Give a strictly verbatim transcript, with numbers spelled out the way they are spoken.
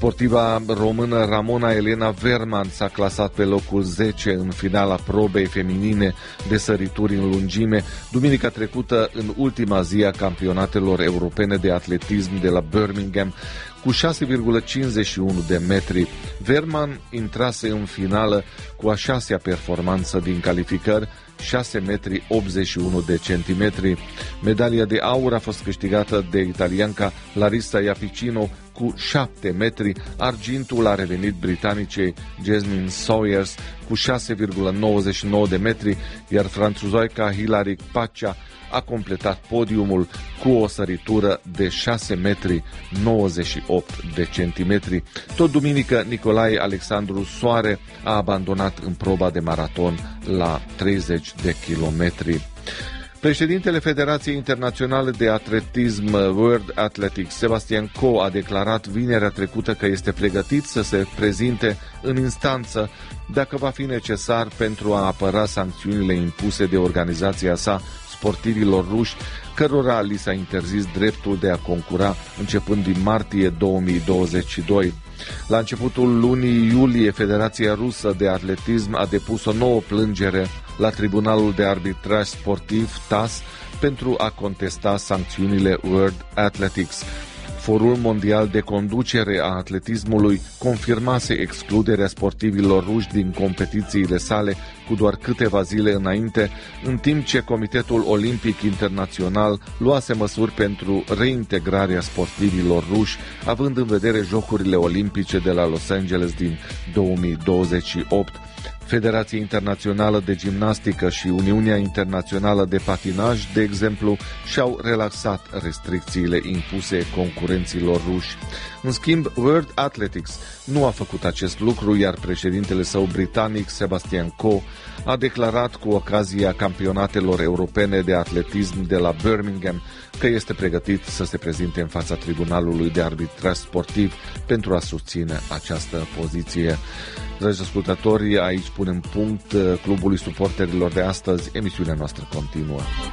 Sportiva română Ramona Elena Verman s-a clasat pe locul zece în finala probei feminine de sărituri în lungime, duminica trecută în ultima zi a campionatelor europene de atletism de la Birmingham, cu șase virgulă cincizeci și unu de metri. Verman intrase în finală cu a șasea performanță din calificări, șase metri optzeci și unu de centimetri. Medalia de aur a fost câștigată de italianca Larissa Iapicino cu șapte metri, argintul a revenit britanicei Jasmine Sawyers cu șase virgulă nouăzeci și nouă de metri, iar franțuzoica Hilary Pacea a completat podiumul cu o săritură de șase metri nouăzeci și opt de centimetri. Tot duminică, Nicolae Alexandru Soare a abandonat în proba de maraton la treizeci de kilometri. Președintele Federației Internaționale de Atletism World Athletics, Sebastian Coe, a declarat vinerea trecută că este pregătit să se prezinte în instanță dacă va fi necesar pentru a apăra sancțiunile impuse de organizația sa sportivilor ruși, cărora li s-a interzis dreptul de a concura începând din martie două mii douăzeci și doi. La începutul lunii iulie, Federația Rusă de Atletism a depus o nouă plângere la Tribunalul de Arbitraj Sportiv T A S pentru a contesta sancțiunile World Athletics. Forul Mondial de Conducere a Atletismului confirmase excluderea sportivilor ruși din competițiile sale cu doar câteva zile înainte, în timp ce Comitetul Olimpic Internațional luase măsuri pentru reintegrarea sportivilor ruși, având în vedere Jocurile Olimpice de la Los Angeles din două mii douăzeci și opt. Federația Internațională de Gimnastică și Uniunea Internațională de Patinaj, de exemplu, și-au relaxat restricțiile impuse concurenților ruși. În schimb, World Athletics nu a făcut acest lucru, iar președintele său britanic, Sebastian Coe, a declarat cu ocazia campionatelor europene de atletism de la Birmingham că este pregătit să se prezinte în fața Tribunalului de Arbitraj Sportiv pentru a susține această poziție. Dragi ascultători, aici punem punct Clubului Suporterilor de astăzi. Emisiunea noastră continuă.